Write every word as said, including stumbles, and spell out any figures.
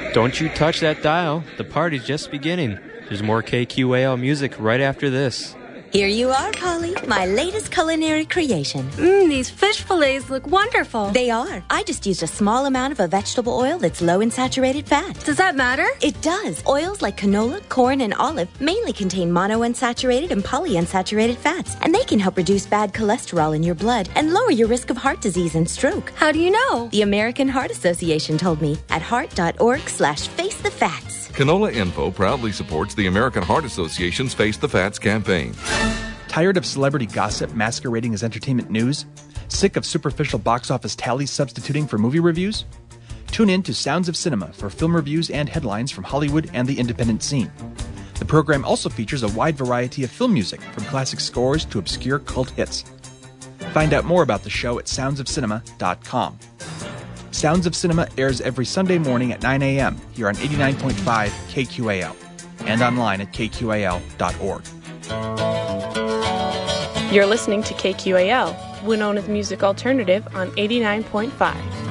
Don't you touch that dial. The party's just beginning. There's more K Q A L music right after this. Here you are, Polly, my latest culinary creation. Mmm, these fish fillets look wonderful. They are. I just used a small amount of a vegetable oil that's low in saturated fat. Does that matter? It does. Oils like canola, corn, and olive mainly contain monounsaturated and polyunsaturated fats, and they can help reduce bad cholesterol in your blood and lower your risk of heart disease and stroke. How do you know? The American Heart Association told me at heart.org slash face the fats. Canola Info proudly supports the American Heart Association's Face the Fats campaign. Tired of celebrity gossip masquerading as entertainment news? Sick of superficial box office tallies substituting for movie reviews? Tune in to Sounds of Cinema for film reviews and headlines from Hollywood and the independent scene. The program also features a wide variety of film music, from classic scores to obscure cult hits. Find out more about the show at sounds of cinema dot com. Sounds of Cinema airs every Sunday morning at nine a.m. here on eighty-nine point five K Q A L and online at k q a l dot org. You're listening to K Q A L, Winona's Music Alternative on eighty-nine point five.